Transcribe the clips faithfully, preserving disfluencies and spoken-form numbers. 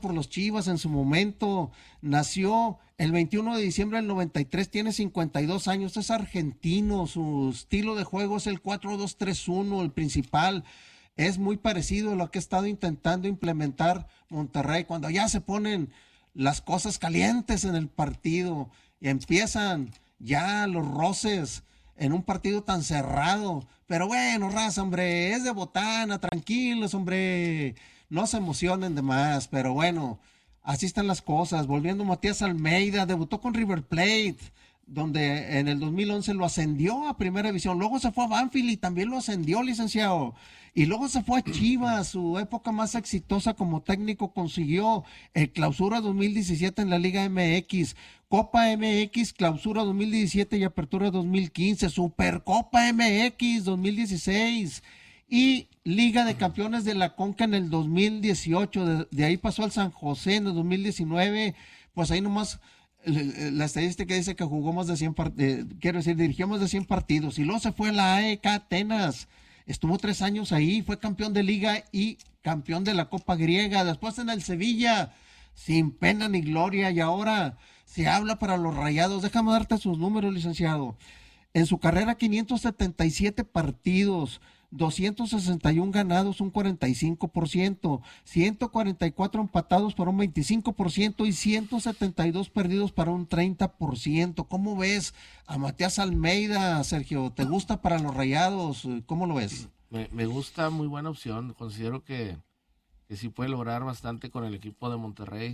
por los Chivas en su momento, nació el veintiuno de diciembre del noventa y tres, tiene cincuenta y dos años, es argentino, su estilo de juego es el cuatro dos tres uno, el principal, es muy parecido a lo que ha estado intentando implementar Monterrey, cuando ya se ponen las cosas calientes en el partido y empiezan ya los roces en un partido tan cerrado. Pero bueno, raza, hombre, es de botana, tranquilos, hombre, no se emocionen de más, pero bueno, así están las cosas. Volviendo, Matías Almeida debutó con River Plate, donde en el dos mil once lo ascendió a Primera División, luego se fue a Banfield y también lo ascendió, licenciado, y luego se fue a Chivas, su época más exitosa como técnico, consiguió el Clausura dos mil diecisiete en la Liga M X, Copa M X, Clausura dos mil diecisiete y Apertura dos mil quince, Supercopa M X dos mil dieciséis y Liga de Campeones de la Conca en el dos mil dieciocho, de, de ahí pasó al San José en el dos mil diecinueve, pues ahí nomás la estadística dice que jugó más de cien partidos, eh, quiero decir, dirigió más de cien partidos, y luego se fue a la A E K Atenas, estuvo tres años ahí, fue campeón de liga y campeón de la Copa Griega, después en el Sevilla, sin pena ni gloria, y ahora se habla para los Rayados. Déjame darte sus números, licenciado. En su carrera, quinientos setenta y siete partidos, doscientos sesenta y uno ganados, un cuarenta y cinco por ciento, ciento cuarenta y cuatro empatados para un veinticinco por ciento y ciento setenta y dos perdidos para un treinta por ciento. ¿Cómo ves a Matías Almeida, Sergio? ¿Te gusta para los Rayados? ¿Cómo lo ves? Me, me gusta, muy buena opción. Considero que, que sí puede lograr bastante con el equipo de Monterrey.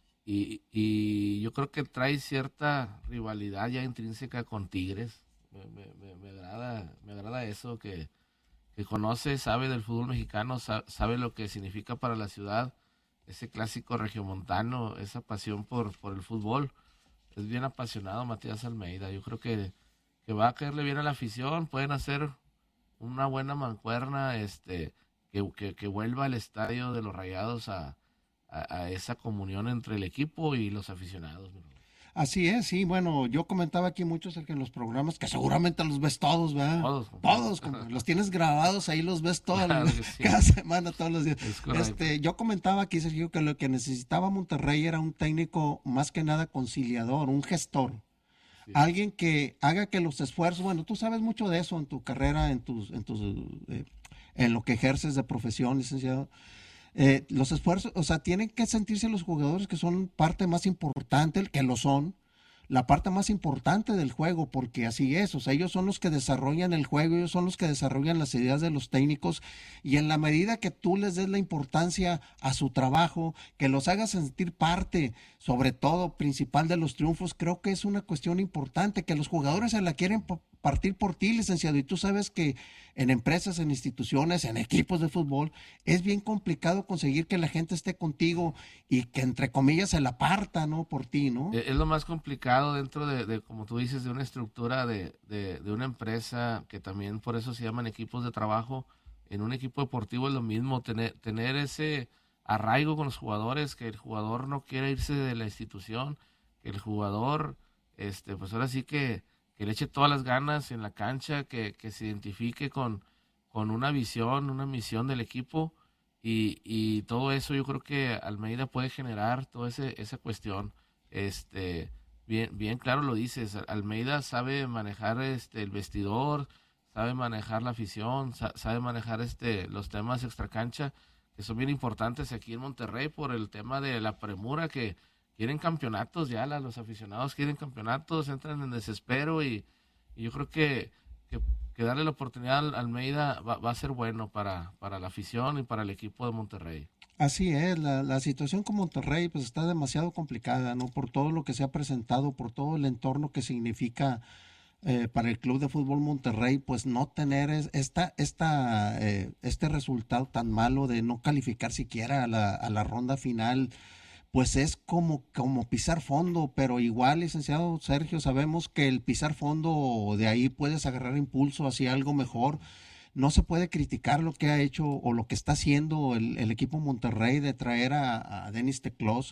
Y, y yo creo que trae cierta rivalidad ya intrínseca con Tigres. Me, me, me, me agrada, me agrada eso, que que conoce, sabe del fútbol mexicano, sabe lo que significa para la ciudad, ese clásico regiomontano, esa pasión por, por el fútbol. Es bien apasionado Matías Almeida. Yo creo que, que va a caerle bien a la afición, pueden hacer una buena mancuerna, este, que, que, que vuelva al estadio de los Rayados a, a, a esa comunión entre el equipo y los aficionados. Así es, sí, bueno, yo comentaba aquí muchos en los programas que seguramente los ves todos, ¿verdad? Todos. Todos, como los tienes grabados, ahí los ves todos, claro los, sí. Cada semana, todos los días. Este, yo comentaba aquí, Sergio, que lo que necesitaba Monterrey era un técnico más que nada conciliador, un gestor. Sí. Alguien que haga que los esfuerzos, bueno, tú sabes mucho de eso en tu carrera, en tus, en tus, eh, en lo que ejerces de profesión, licenciado. Eh, los esfuerzos, o sea, tienen que sentirse los jugadores que son parte más importante, que lo son, la parte más importante del juego, porque así es, o sea, ellos son los que desarrollan el juego, ellos son los que desarrollan las ideas de los técnicos, y en la medida que tú les des la importancia a su trabajo, que los hagas sentir parte, sobre todo, principal de los triunfos, creo que es una cuestión importante, que los jugadores se la quieren partir por ti, licenciado, y tú sabes que en empresas, en instituciones, en equipos de fútbol, es bien complicado conseguir que la gente esté contigo y que entre comillas se la parta, ¿no? Por ti, ¿no? Es lo más complicado dentro de, de como tú dices, de una estructura de, de, de una empresa, que también por eso se llaman equipos de trabajo. En un equipo deportivo es lo mismo, tener, tener ese arraigo con los jugadores, que el jugador no quiera irse de la institución, que el jugador, este, pues ahora sí que que le eche todas las ganas en la cancha, que, que se identifique con, con una visión, una misión del equipo, y, y todo eso yo creo que Almeida puede generar toda ese, esa cuestión. Este, bien, bien claro lo dices, Almeida sabe manejar este el vestidor, sabe manejar la afición, sa, sabe manejar este los temas extracancha, que son bien importantes aquí en Monterrey por el tema de la premura, que quieren campeonatos ya, la, los aficionados quieren campeonatos, entran en desespero, y, y yo creo que, que, que darle la oportunidad a Almeida va, va a ser bueno para, para la afición y para el equipo de Monterrey. Así es, la, la situación con Monterrey pues está demasiado complicada, ¿no? Por todo lo que se ha presentado, por todo el entorno que significa eh, para el Club de Fútbol Monterrey, pues no tener esta, esta, eh, este resultado tan malo de no calificar siquiera a la, a la ronda final, pues es como, como pisar fondo, pero igual, licenciado Sergio, sabemos que el pisar fondo, de ahí puedes agarrar impulso hacia algo mejor. No se puede criticar lo que ha hecho o lo que está haciendo el, el equipo Monterrey de traer a, a Denis Teclós.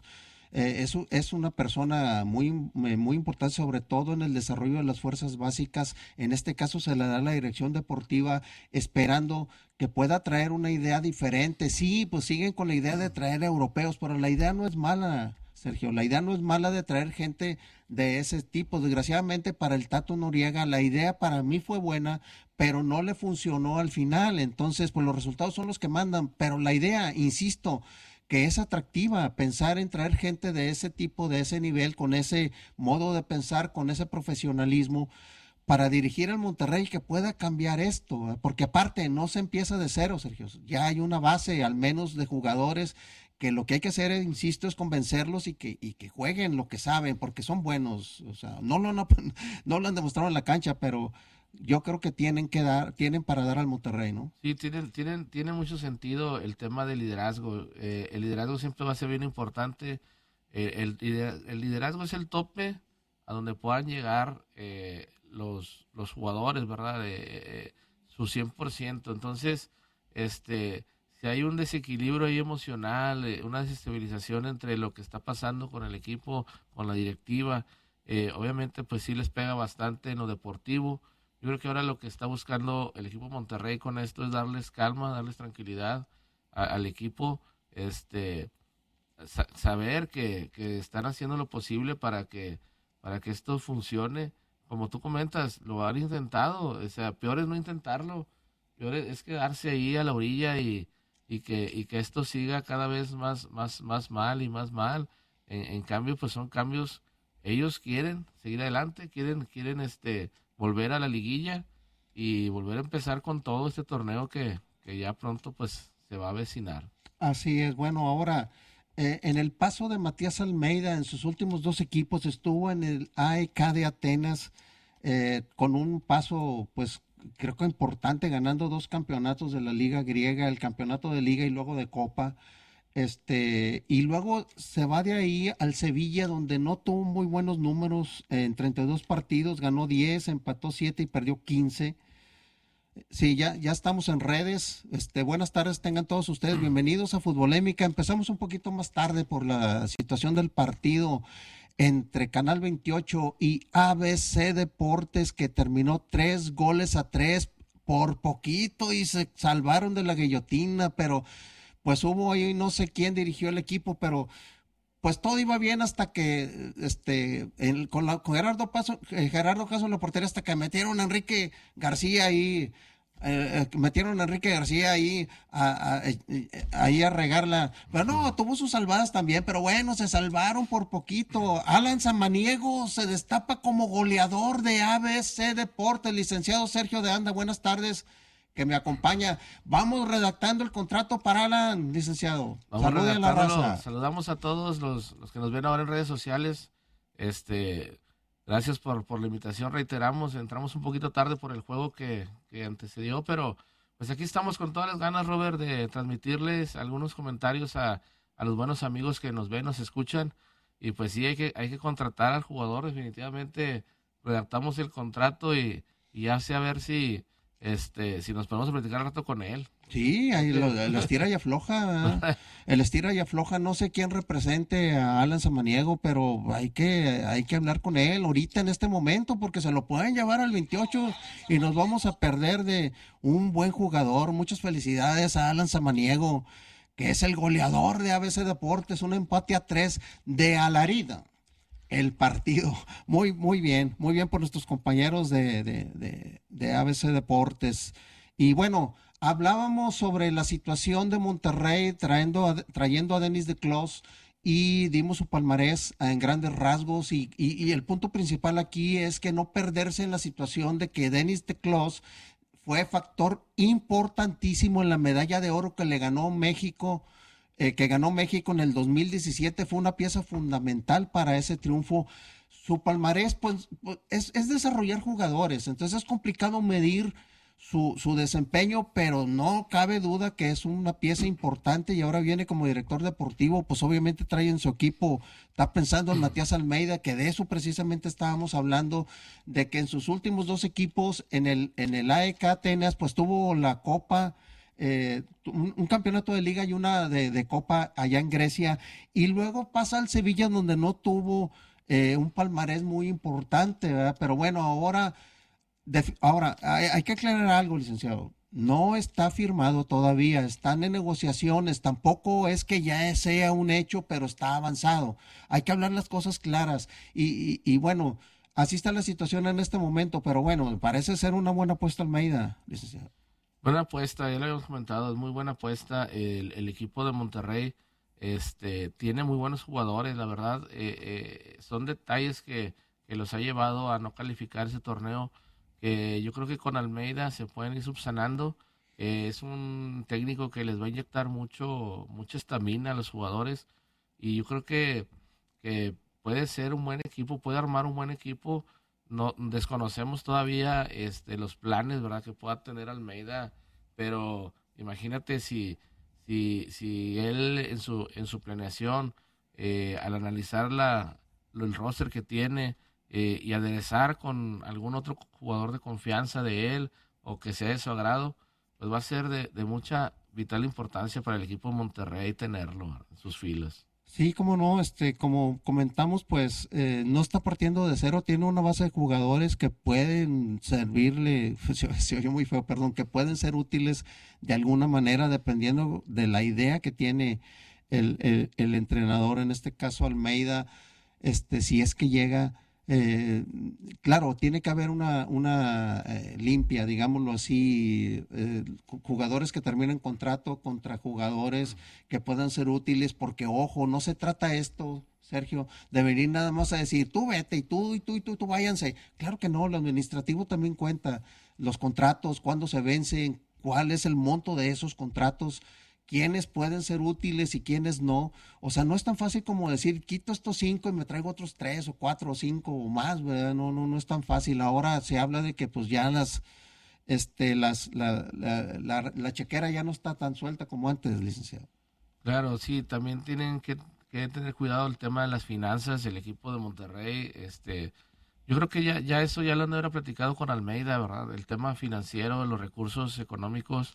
Eh, es, es una persona muy, muy importante, sobre todo en el desarrollo de las fuerzas básicas. En este caso se le da la dirección deportiva esperando que pueda traer una idea diferente. Sí, pues siguen con la idea de traer europeos, pero la idea no es mala, Sergio. La idea no es mala de traer gente de ese tipo. Desgraciadamente para el Tato Noriega la idea para mí fue buena, pero no le funcionó al final. Entonces, pues los resultados son los que mandan, pero la idea, insisto, que es atractiva, pensar en traer gente de ese tipo, de ese nivel, con ese modo de pensar, con ese profesionalismo, para dirigir al Monterrey que pueda cambiar esto, ¿eh? Porque aparte no se empieza de cero, Sergio, ya hay una base al menos de jugadores que lo que hay que hacer, insisto, es convencerlos y que, y que jueguen lo que saben, porque son buenos, o sea, no lo, no, no lo han demostrado en la cancha, pero yo creo que tienen que dar, tienen para dar al Monterrey, ¿no? Sí, tienen, tienen, tiene mucho sentido el tema del liderazgo. Eh, el liderazgo siempre va a ser bien importante. Eh, el, el liderazgo es el tope a donde puedan llegar eh, los, los jugadores, ¿verdad? De, eh, su cien por ciento. Entonces, este, si hay un desequilibrio ahí emocional, eh, una desestabilización entre lo que está pasando con el equipo, con la directiva, eh, obviamente pues sí les pega bastante en lo deportivo. Yo creo que ahora lo que está buscando el equipo Monterrey con esto es darles calma, darles tranquilidad a, al equipo, este, sa saber que, que están haciendo lo posible para que, para que esto funcione. Como tú comentas, lo han intentado, o sea, peor es no intentarlo, peor es, es quedarse ahí a la orilla y, y, que, y que esto siga cada vez más, más, más mal y más mal. En, en cambio, pues son cambios, ellos quieren seguir adelante, quieren, quieren este volver a la liguilla y volver a empezar con todo este torneo que, que ya pronto pues se va a avecinar. Así es, bueno, ahora eh, en el paso de Matías Almeida en sus últimos dos equipos estuvo en el A E K de Atenas eh, con un paso pues creo que importante, ganando dos campeonatos de la liga griega, el campeonato de liga y luego de copa. Este, y luego se va de ahí al Sevilla, donde no tuvo muy buenos números en treinta y dos partidos, ganó diez, empató siete y perdió quince. Sí, ya, ya estamos en redes. Este, buenas tardes, tengan todos ustedes bienvenidos a Futbolémica. Empezamos un poquito más tarde por la situación del partido entre Canal veintiocho y A B C Deportes, que terminó tres goles a tres por poquito y se salvaron de la guillotina, pero pues hubo ahí no sé quién dirigió el equipo, pero pues todo iba bien hasta que este el, con, la, con Gerardo Paso, eh, Gerardo Caso en la portería, hasta que metieron a Enrique García ahí, eh, metieron a Enrique García ahí a, a, a, ahí a regarla, pero no, tuvo sus salvadas también, pero bueno, se salvaron por poquito. Alan Samaniego se destapa como goleador de A B C Deportes. Licenciado Sergio de Anda, buenas tardes, que me acompaña. Vamos redactando el contrato para Alan, licenciado. Salude a la raza. Saludamos a todos los, los que nos ven ahora en redes sociales. Este, gracias por, por la invitación, reiteramos, entramos un poquito tarde por el juego que, que antecedió, pero pues aquí estamos con todas las ganas, Robert, de transmitirles algunos comentarios a, a los buenos amigos que nos ven, nos escuchan, y pues sí, hay que, hay que contratar al jugador, definitivamente redactamos el contrato y, y ya sé a ver si Este, si nos podemos platicar un rato con él. Sí, ahí lo, el estira y afloja, ¿eh? El estira y afloja, no sé quién represente a Alan Samaniego, pero hay que, hay que hablar con él ahorita en este momento, porque se lo pueden llevar al veintiocho y nos vamos a perder de un buen jugador. Muchas felicidades a Alan Samaniego, que es el goleador de A B C Deportes, un empate a tres de Alarida. El partido, muy, muy bien, muy bien por nuestros compañeros de, de, de, de A B C Deportes. Y bueno, hablábamos sobre la situación de Monterrey trayendo a, trayendo a Denis de Clos y dimos su palmarés en grandes rasgos y, y, y el punto principal aquí es que no perderse en la situación de que Denis de Clos fue factor importantísimo en la medalla de oro que le ganó México. Eh, que ganó México en el dos mil diecisiete, fue una pieza fundamental para ese triunfo. Su palmarés pues, es, es desarrollar jugadores, entonces es complicado medir su, su desempeño, pero no cabe duda que es una pieza importante y ahora viene como director deportivo, pues obviamente trae en su equipo, está pensando en Matías Almeida, que de eso precisamente estábamos hablando, de que en sus últimos dos equipos, en el, en el A E K Atenas, pues tuvo la Copa eh, un, un campeonato de liga y una de, de copa allá en Grecia, y luego pasa al Sevilla donde no tuvo eh, un palmarés muy importante, ¿verdad? Pero bueno, ahora, de, ahora hay, hay que aclarar algo, licenciado. No está firmado todavía, están en negociaciones, tampoco es que ya sea un hecho, pero está avanzado. Hay que hablar las cosas claras y, y, y bueno, así está la situación en este momento, pero bueno, parece ser una buena apuesta Almeida, licenciado. Buena apuesta, ya lo habíamos comentado, es muy buena apuesta. El, el equipo de Monterrey este, tiene muy buenos jugadores, la verdad. Eh, eh, son detalles que, que los ha llevado a no calificar ese torneo, que yo creo que con Almeida se pueden ir subsanando. Eh, es un técnico que les va a inyectar mucho, mucha estamina a los jugadores, y yo creo que, que puede ser un buen equipo, puede armar un buen equipo. No desconocemos todavía este los planes, ¿verdad?, que pueda tener Almeida, pero imagínate si si si él en su en su planeación, eh, al analizar la el roster que tiene, eh, y aderezar con algún otro jugador de confianza de él o que sea de su agrado, pues va a ser de, de mucha vital importancia para el equipo de Monterrey tenerlo en sus filas. Sí, cómo no, este, como comentamos, pues eh, no está partiendo de cero, tiene una base de jugadores que pueden servirle, se, se oye muy feo, perdón, que pueden ser útiles de alguna manera dependiendo de la idea que tiene el, el, el entrenador, en este caso Almeida, este, si es que llega. Eh, claro, tiene que haber una, una eh, limpia, digámoslo así, eh, jugadores que terminen contrato contra jugadores que puedan ser útiles, porque ojo, no se trata esto, Sergio, de venir nada más a decir, tú vete y tú y tú y tú, tú váyanse. Claro que no, lo administrativo también cuenta, los contratos, cuándo se vencen, cuál es el monto de esos contratos, quiénes pueden ser útiles y quiénes no. O sea, no es tan fácil como decir, quito estos cinco y me traigo otros tres o cuatro o cinco o más, ¿verdad? No, no, no es tan fácil. Ahora se habla de que pues ya las, este, las, la, la, la, la chequera ya no está tan suelta como antes, licenciado. Claro, sí, también tienen que, que tener cuidado el tema de las finanzas, el equipo de Monterrey. este, yo creo que ya, ya eso ya lo han de haber platicado con Almeida, ¿verdad? El tema financiero, los recursos económicos,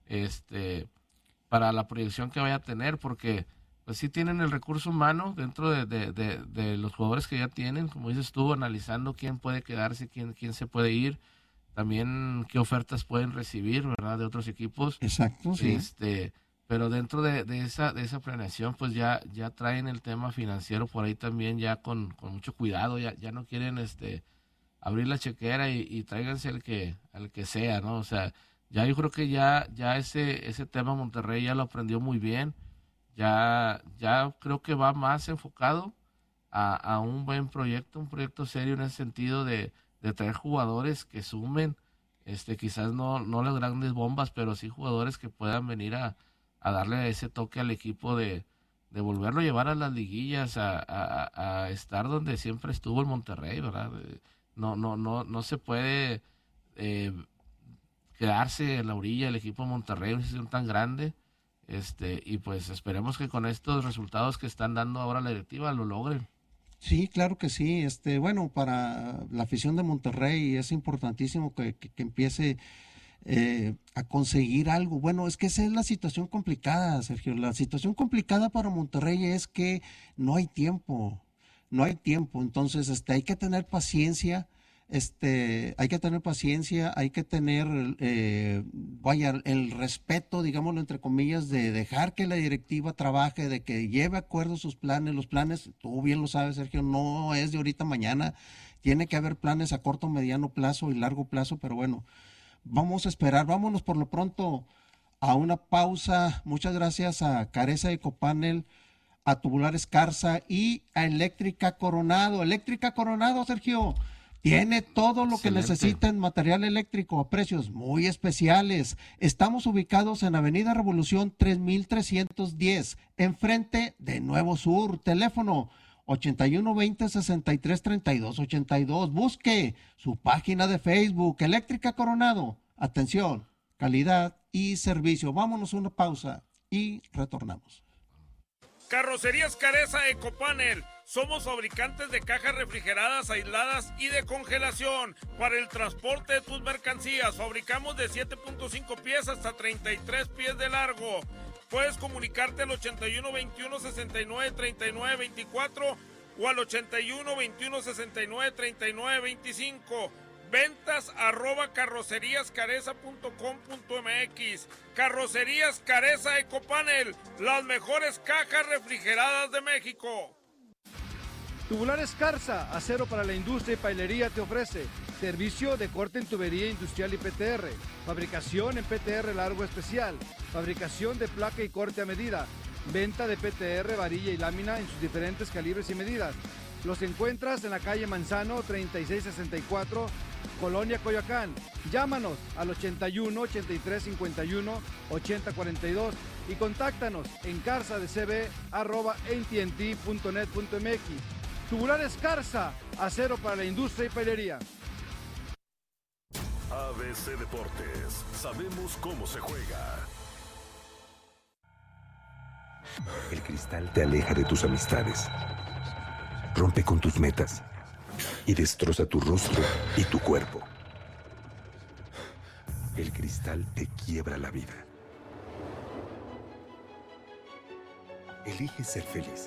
este, para la proyección que vaya a tener, porque pues sí tienen el recurso humano dentro de, de, de, de los jugadores que ya tienen, como dices tú, analizando quién puede quedarse, quién, quién se puede ir, también qué ofertas pueden recibir, ¿verdad?, de otros equipos. Exacto, sí. Este, pero dentro de, de esa de esa planeación, pues ya ya traen el tema financiero por ahí también ya con, con mucho cuidado, ya ya no quieren este abrir la chequera y, y tráiganse el que al que sea, ¿no? O sea, ya yo creo que ya ya ese ese tema Monterrey ya lo aprendió muy bien. Ya ya creo que va más enfocado a, a un buen proyecto, un proyecto serio en el sentido de, de traer jugadores que sumen, este quizás no no las grandes bombas, pero sí jugadores que puedan venir a, a darle ese toque al equipo de, de volverlo a llevar a las liguillas, a, a, a estar donde siempre estuvo el Monterrey, ¿verdad? No no no no se puede eh, quedarse en la orilla del equipo de Monterrey, una institución tan grande, este y pues esperemos que con estos resultados que están dando ahora la directiva lo logren. Sí, claro que sí. Este, bueno, para la afición de Monterrey es importantísimo que, que, que empiece eh, a conseguir algo. Bueno, es que esa es la situación complicada, Sergio. La situación complicada para Monterrey es que no hay tiempo, no hay tiempo. Entonces, este, hay que tener paciencia. Este, hay que tener paciencia, hay que tener, eh, vaya, el respeto, digámoslo entre comillas, de dejar que la directiva trabaje, de que lleve a acuerdo sus planes. Los planes, tú bien lo sabes, Sergio, no es de ahorita a mañana. Tiene que haber planes a corto, mediano plazo y largo plazo, pero bueno, vamos a esperar. Vámonos por lo pronto a una pausa. Muchas gracias a Careza Ecopanel, a Tubular Escarza y a Eléctrica Coronado. Eléctrica Coronado, Sergio, tiene todo lo que Excelente. necesita en material eléctrico a precios muy especiales. Estamos ubicados en Avenida Revolución tres mil trescientos diez, enfrente de Nuevo Sur. Teléfono ochenta y uno veinte sesenta y tres treinta y dos ochenta y dos. Busque su página de Facebook, Eléctrica Coronado. Atención, calidad y servicio. Vámonos a una pausa y retornamos. Carrocerías Careza Ecopanel, Somos fabricantes de cajas refrigeradas, aisladas y de congelación. Para el transporte de tus mercancías, fabricamos de siete punto cinco pies hasta treinta y tres pies de largo. Puedes comunicarte al ochenta y uno veintiuno sesenta y nueve treinta y nueve veinticuatro o al ochenta y uno veintiuno sesenta y nueve treinta y nueve veinticinco. Ventas arroba carroceríascareza punto com punto mx. Carrocerías Careza Ecopanel, las mejores cajas refrigeradas de México. Tubulares Carza, acero para la industria y pailería, te ofrece servicio de corte en tubería industrial y P T R, fabricación en P T R largo especial, fabricación de placa y corte a medida, venta de P T R, varilla y lámina en sus diferentes calibres y medidas. Los encuentras en la calle Manzano treinta y seis sesenta y cuatro, Colonia Coyoacán. Llámanos al ochenta y uno ochenta y tres cincuenta y uno ochenta cuarenta y dos y contáctanos en carzadcb arroba a t and t punto net punto m x. Tubulares Carza, acero para la industria y pailería. A B C Deportes, sabemos cómo se juega. El cristal te aleja de tus amistades, rompe con tus metas y destroza tu rostro y tu cuerpo. El cristal te quiebra la vida. Elige ser feliz.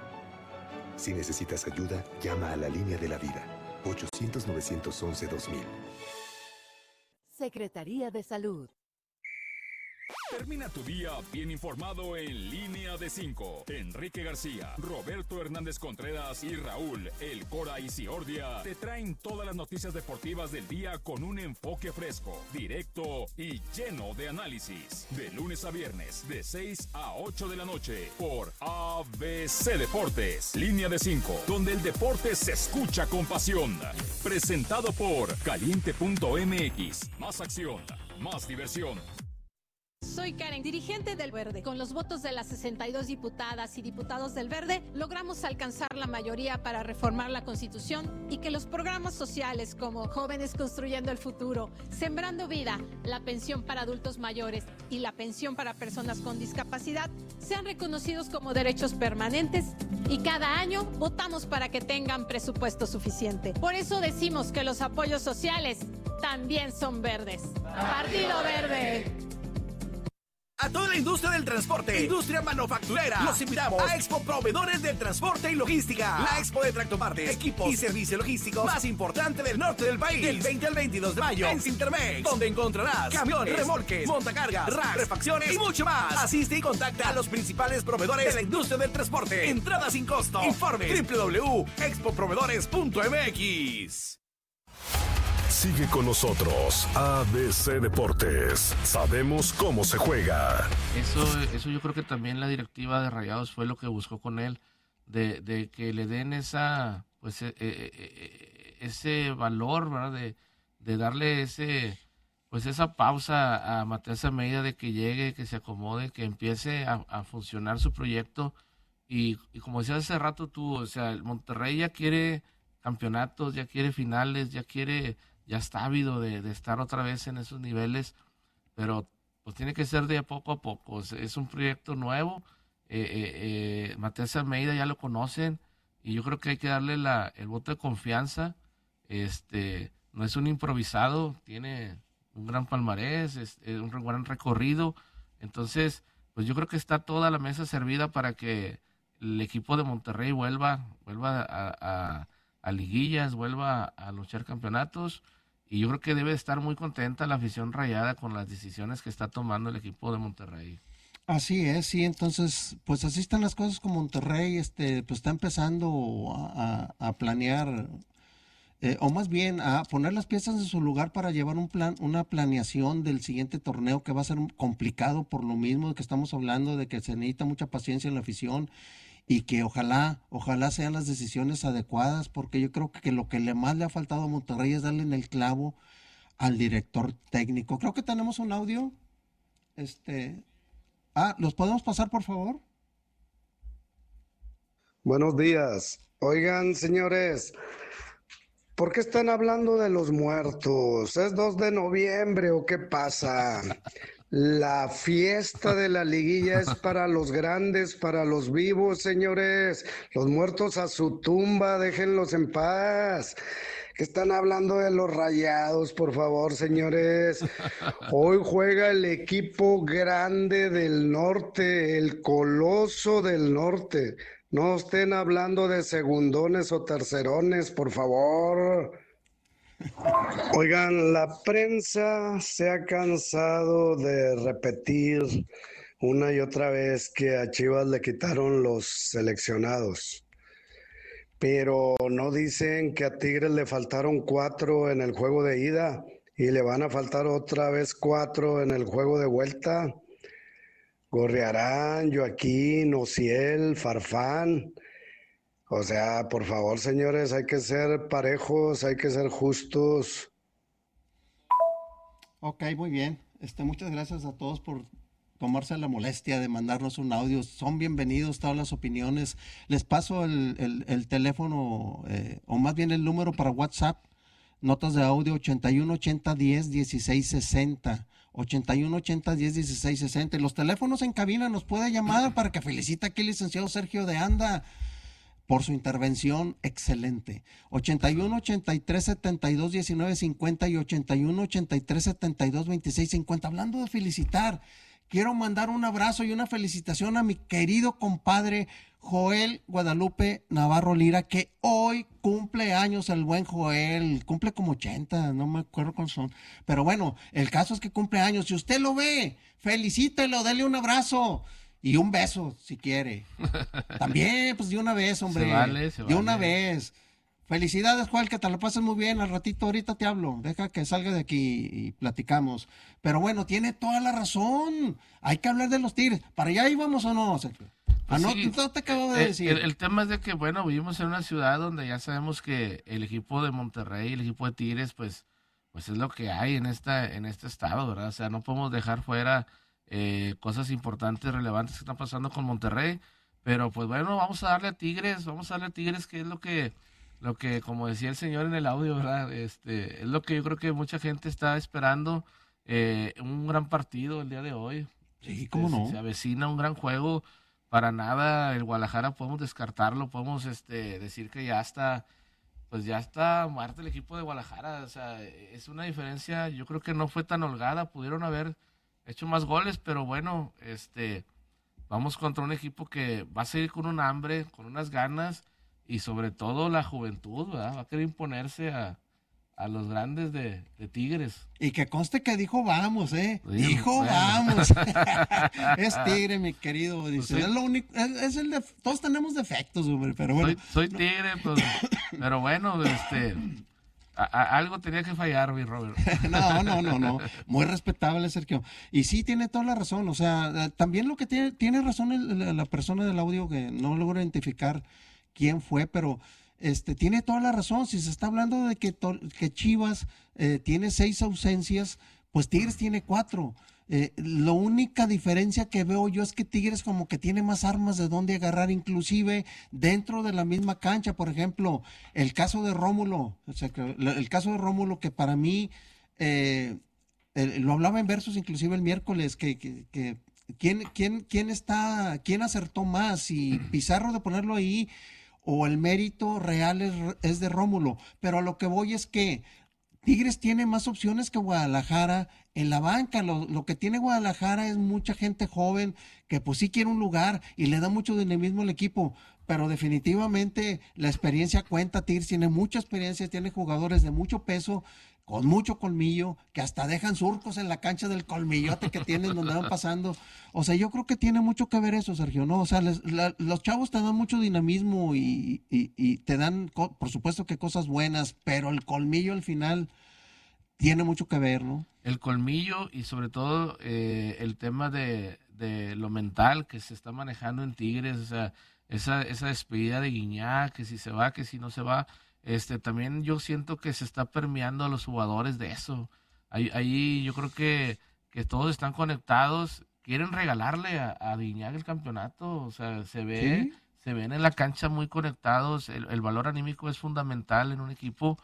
Si necesitas ayuda, llama a la línea de la vida, ochocientos nueve once dos mil. Secretaría de Salud. Termina tu día bien informado en Línea de cinco. Enrique García, Roberto Hernández Contreras y Raúl El Cora Isiordia te traen todas las noticias deportivas del día con un enfoque fresco, directo y lleno de análisis. De lunes a viernes, de seis a ocho de la noche, por A B C Deportes. Línea de cinco, donde el deporte se escucha con pasión. Presentado por Caliente punto m x. Más acción, más diversión. Soy Karen, dirigente del Verde. Con los votos de las sesenta y dos diputadas y diputados del Verde, logramos alcanzar la mayoría para reformar la Constitución y que los programas sociales como Jóvenes Construyendo el Futuro, Sembrando Vida, la pensión para adultos mayores y la pensión para personas con discapacidad sean reconocidos como derechos permanentes y cada año votamos para que tengan presupuesto suficiente. Por eso decimos que los apoyos sociales también son verdes. Partido Verde. A toda la industria del transporte, industria manufacturera, los invitamos a Expo Proveedores de Transporte y Logística. La Expo de tractopartes, equipos y servicios logísticos más importante del norte del país. Del veinte al veintidós de mayo en Cintermex, donde encontrarás camiones, remolques, montacargas, racks, refacciones y mucho más. Asiste y contacta a los principales proveedores de la industria del transporte. Entrada sin costo. Informe doble u doble u doble u punto expo proveedores punto m x. Sigue con nosotros, A B C Deportes. Sabemos cómo se juega. Eso, eso yo creo que también la directiva de Rayados fue lo que buscó con él, de, de que le den esa, pues, eh, eh, ese valor, ¿verdad? De, de darle ese, pues, esa pausa a Matías Almeida, de que llegue, que se acomode, que empiece a, a funcionar su proyecto. Y, y como decías hace rato tú, o sea, el Monterrey ya quiere campeonatos, ya quiere finales, ya quiere, ya está ávido de, de estar otra vez en esos niveles, pero pues tiene que ser de poco a poco. Es, es un proyecto nuevo. eh, eh, eh, Matías Almeida ya lo conocen y yo creo que hay que darle la, el voto de confianza. Este, no es un improvisado, tiene un gran palmarés, es, es un gran recorrido. Entonces, pues yo creo que está toda la mesa servida para que el equipo de Monterrey vuelva, vuelva a, a, a liguillas, vuelva a luchar campeonatos. Y yo creo que debe estar muy contenta la afición rayada con las decisiones que está tomando el equipo de Monterrey. Así es, sí, entonces, pues así están las cosas con Monterrey, este, pues está empezando a, a, a planear, eh, o más bien a poner las piezas en su lugar para llevar un plan, una planeación del siguiente torneo que va a ser complicado por lo mismo de que estamos hablando, de que se necesita mucha paciencia en la afición y que ojalá, ojalá sean las decisiones adecuadas, porque yo creo que lo que le más le ha faltado a Monterrey es darle en el clavo al director técnico. Creo que tenemos un audio, este... Ah, ¿los podemos pasar, por favor? Buenos días. Oigan, señores, ¿por qué están hablando de los muertos? ¿Es dos de noviembre o qué pasa? La fiesta de la liguilla es para los grandes, para los vivos, señores. Los muertos a su tumba, déjenlos en paz. ¿Qué están hablando de los Rayados, por favor, señores? Hoy juega el equipo grande del norte, el Coloso del Norte. No estén hablando de segundones o tercerones, por favor. Oigan, la prensa se ha cansado de repetir una y otra vez que a Chivas le quitaron los seleccionados, pero no dicen que a Tigres le faltaron cuatro en el juego de ida y le van a faltar otra vez cuatro en el juego de vuelta. Gorriarán, Joaquín, Ociel, Farfán. O sea, por favor, señores, hay que ser parejos, hay que ser justos. Ok, muy bien. Este, muchas gracias a todos por tomarse la molestia de mandarnos un audio. Son bienvenidos todas las opiniones. Les paso el, el, el teléfono, eh, o más bien el número para WhatsApp. Notas de audio ochenta y uno, ochenta, diez, dieciséis, sesenta. ochenta y uno, ochenta, diez, dieciséis, sesenta. Y los teléfonos en cabina nos puede llamar para que felicite aquí el licenciado Sergio de Anda por su intervención excelente. ochenta y uno, ochenta y tres, setenta y dos, diecinueve, cincuenta y ochenta y uno, ochenta y tres, setenta y dos, veintiséis, cincuenta. Hablando de felicitar, quiero mandar un abrazo y una felicitación a mi querido compadre Joel Guadalupe Navarro Lira, que hoy cumple años. El buen Joel cumple como ochenta, no me acuerdo cuántos son, pero bueno, el caso es que cumple años. Si usted lo ve, felicítelo, dele un abrazo y un beso si quiere. También, pues de una vez, hombre. Se vale, se de vale. una vez. Felicidades, Joel, que te lo pases muy bien. Al ratito, ahorita te hablo. Deja que salga de aquí y platicamos. Pero bueno, tiene toda la razón. Hay que hablar de los Tigres. ¿Para allá íbamos o no, Sergio? Ah, no, Sí, no te acabo de el, decir. el, el tema es de que, bueno, vivimos en una ciudad donde ya sabemos que el equipo de Monterrey, el equipo de Tigres, pues, pues es lo que hay en esta, en este estado, ¿verdad? O sea, no podemos dejar fuera eh, cosas importantes, relevantes que están pasando con Monterrey. Pero pues bueno, vamos a darle a Tigres, vamos a darle a Tigres, que es lo que, lo que, como decía el señor en el audio, ¿verdad? Este, es lo que yo creo que mucha gente está esperando, eh, un gran partido el día de hoy. Sí, cómo no. Se, se avecina un gran juego. Para nada el Guadalajara podemos descartarlo, podemos este decir que ya está, pues ya está muerto el equipo de Guadalajara. O sea, es una diferencia, yo creo que no fue tan holgada, pudieron haber hecho más goles, pero bueno, este vamos contra un equipo que va a seguir con un hambre, con unas ganas, y sobre todo la juventud, ¿verdad? Va a querer imponerse a, a los grandes de, de Tigres. Y que conste que dijo vamos, ¿eh? Sí, dijo bueno. vamos. Es Tigre, mi querido. Dice, Pues sí. es lo único, es, es el de, todos tenemos defectos, hombre, pero bueno. Soy, soy Tigre, pues, pero bueno, este, a, a, algo tenía que fallar, mi Robert. No, no, no, no. Muy respetable, Sergio. Y sí, tiene toda la razón. O sea, también lo que tiene, tiene razón el, la persona del audio, que no logro identificar quién fue, pero este tiene toda la razón. Si se está hablando de que, to, que Chivas eh, tiene seis ausencias, pues Tigres tiene cuatro. Eh, la única diferencia que veo yo es que Tigres como que tiene más armas de dónde agarrar, inclusive dentro de la misma cancha. Por ejemplo, el caso de Rómulo, o sea, que, el caso de Rómulo que para mí, eh, eh, lo hablaba en versos inclusive el miércoles, que, que, que ¿quién, quién, quién está, quién acertó más, si Pizarro de ponerlo ahí o el mérito real es, es de Rómulo. Pero a lo que voy es que Tigres tiene más opciones que Guadalajara en la banca. Lo, lo que tiene Guadalajara es mucha gente joven que pues sí quiere un lugar y le da mucho dinamismo al equipo, pero definitivamente la experiencia cuenta. Tigres tiene mucha experiencia, tiene jugadores de mucho peso, con mucho colmillo, que hasta dejan surcos en la cancha del colmillote que tienen donde van pasando. O sea, yo creo que tiene mucho que ver eso, Sergio, ¿no? O sea, les, la, los chavos te dan mucho dinamismo y, y, y te dan, por supuesto que cosas buenas, pero el colmillo al final tiene mucho que ver, ¿no? El colmillo y sobre todo eh, el tema de, de lo mental que se está manejando en Tigres, o sea, esa, esa despedida de Guiñac, que si se va, que si no se va. Este, también yo siento que se está permeando a los jugadores de eso. Ahí, ahí yo creo que, que todos están conectados, quieren regalarle a, a Guiñac el campeonato, o sea, se ve, ¿Sí? se ven en la cancha muy conectados, el, el valor anímico es fundamental en un equipo,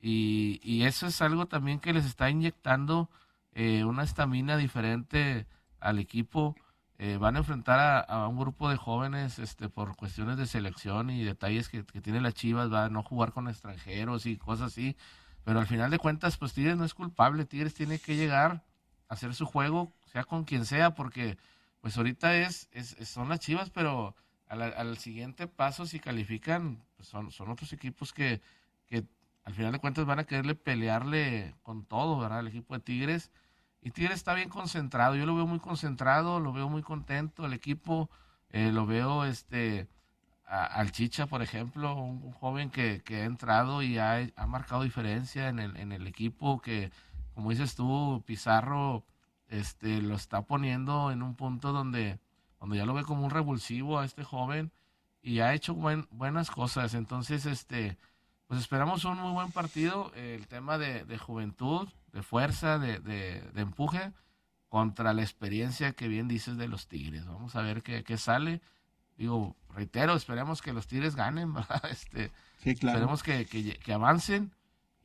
Y, y eso es algo también que les está inyectando eh, una estamina diferente al equipo. Eh, van a enfrentar a, a un grupo de jóvenes este, por cuestiones de selección y detalles que, que tiene las Chivas, va a no jugar con extranjeros y cosas así, pero al final de cuentas, pues Tigres no es culpable, Tigres tiene que llegar a hacer su juego, sea con quien sea, porque pues ahorita es, es, es son las Chivas, pero al, al siguiente paso, si califican, pues son, son otros equipos que, que al final de cuentas van a quererle pelearle con todo, ¿verdad? El equipo de Tigres. Y Tigres está bien concentrado, yo lo veo muy concentrado, lo veo muy contento, el equipo, eh, lo veo este a, al Chicha, por ejemplo, un, un joven que, que ha entrado y ha, ha marcado diferencia en el, en el equipo, que como dices tú, Pizarro este, lo está poniendo en un punto donde, donde ya lo ve como un revulsivo a este joven y ha hecho buen, buenas cosas, entonces este pues esperamos un muy buen partido, el tema de, de juventud, de fuerza, de, de, de empuje, contra la experiencia que bien dices de los Tigres. Vamos a ver qué, qué sale. Digo, reitero, esperemos que los Tigres ganen, ¿verdad? Este, sí, claro. Esperemos que, que, que avancen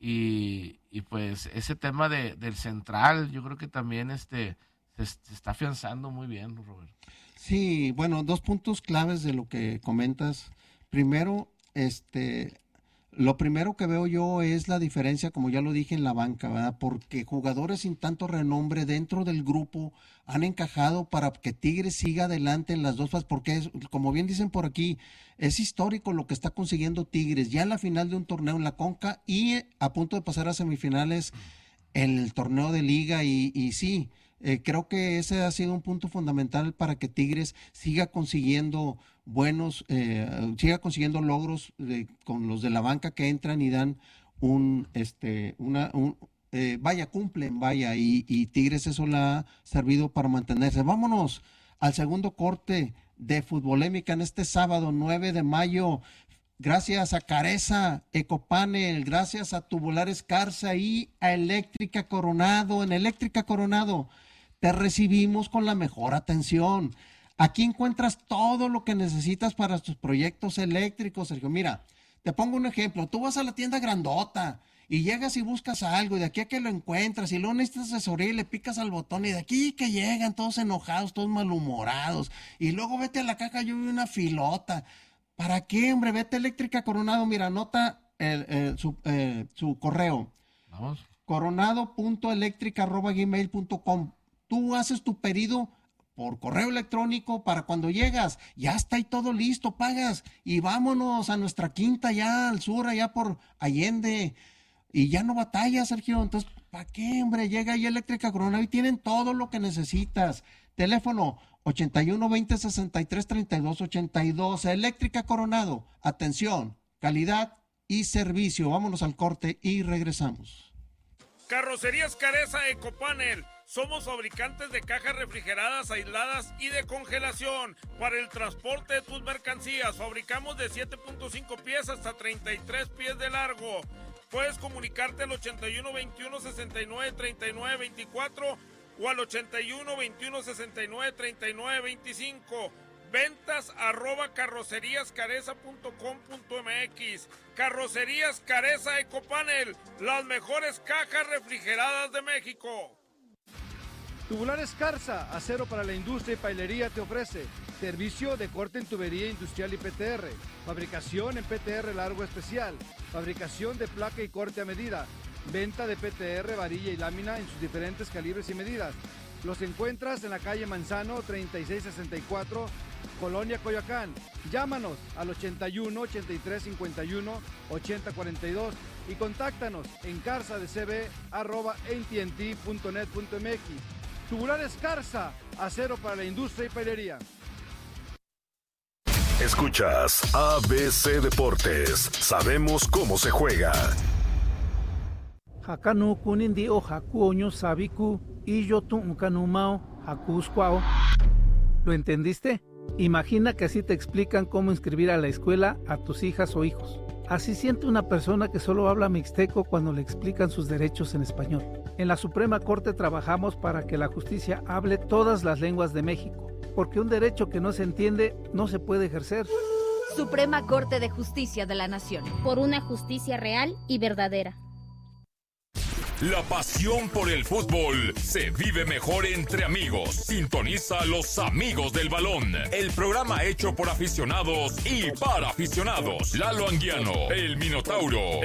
y, y pues ese tema de, del central, yo creo que también este se, se está afianzando muy bien, Roberto. Sí, bueno, dos puntos claves de lo que comentas. Primero, este... Lo primero que veo yo es la diferencia, como ya lo dije, en la banca, ¿verdad? Porque jugadores sin tanto renombre dentro del grupo han encajado para que Tigres siga adelante en las dos fases, porque es, como bien dicen por aquí, es histórico lo que está consiguiendo Tigres, ya en la final de un torneo en la Conca y a punto de pasar a semifinales en el torneo de Liga y, y sí, eh, creo que ese ha sido un punto fundamental para que Tigres siga consiguiendo buenos, eh, siga consiguiendo logros de, con los de la banca que entran y dan un, este, una, un, eh, vaya, cumplen, vaya, y, y Tigres eso le ha servido para mantenerse. Vámonos al segundo corte de Futbolémica en este sábado nueve de mayo. Gracias a Careza Ecopanel, gracias a Tubular Escarza y a Eléctrica Coronado. En Eléctrica Coronado te recibimos con la mejor atención. Aquí encuentras todo lo que necesitas para tus proyectos eléctricos, Sergio. Mira, te pongo un ejemplo. Tú vas a la tienda grandota y llegas y buscas algo y de aquí a que lo encuentras y luego necesitas asesoría y le picas al botón y de aquí que llegan todos enojados, todos malhumorados y luego vete a la caja, yo vi una filota. ¿Para qué, hombre? Vete a Eléctrica Coronado. Mira, anota el, el, su, eh, su correo. Vamos. coronado punto eléctrica arroba gmail punto com. Tú haces tu pedido por correo electrónico para cuando llegas, ya está ahí todo listo, pagas y vámonos a nuestra quinta ya al sur, allá por Allende y ya no batallas, Sergio. Entonces, ¿para qué, hombre? Llega ahí Eléctrica Coronado y tienen todo lo que necesitas. Teléfono ochenta y uno, veinte, sesenta y tres, treinta y dos, ochenta y dos. Eléctrica Coronado. Atención, calidad y servicio. Vámonos al corte y regresamos. Carrocerías Careza Ecopanel. Somos fabricantes de cajas refrigeradas, aisladas y de congelación. Para el transporte de tus mercancías, fabricamos de siete punto cinco pies hasta treinta y tres pies de largo. Puedes comunicarte al ochenta y uno, veintiuno, sesenta y nueve, treinta y nueve, veinticuatro o al ochenta y uno, veintiuno, sesenta y nueve, treinta y nueve, veinticinco. Ventas arroba carrocerías careza punto com punto mx. Carrocerías Careza Ecopanel, las mejores cajas refrigeradas de México. Tubular Escarza, acero para la industria y pailería te ofrece servicio de corte en tubería industrial y P T R, fabricación en P T R largo especial, fabricación de placa y corte a medida, venta de P T R, varilla y lámina en sus diferentes calibres y medidas. Los encuentras en la calle Manzano treinta y seis sesenta y cuatro, Colonia Coyoacán. Llámanos al ochenta y uno, ochenta y tres, cincuenta y uno, ochenta, cuarenta y dos y contáctanos en carzadecb arroba a t and t punto net punto m x. Tubular Escarza, acero para la industria y pailería. Escuchas A B C Deportes. Sabemos cómo se juega. Hakanu kunindi o hakuoño sabiku y yo tu unkanumao hakuskwao. ¿Lo entendiste? Imagina que así te explican cómo inscribir a la escuela a tus hijas o hijos. Así siente una persona que solo habla mixteco cuando le explican sus derechos en español. En la Suprema Corte trabajamos para que la justicia hable todas las lenguas de México, porque un derecho que no se entiende no se puede ejercer. Suprema Corte de Justicia de la Nación. Por una justicia real y verdadera. La pasión por el fútbol se vive mejor entre amigos. Sintoniza a Los Amigos del Balón, el programa hecho por aficionados y para aficionados. Lalo Anguiano, el Minotauro,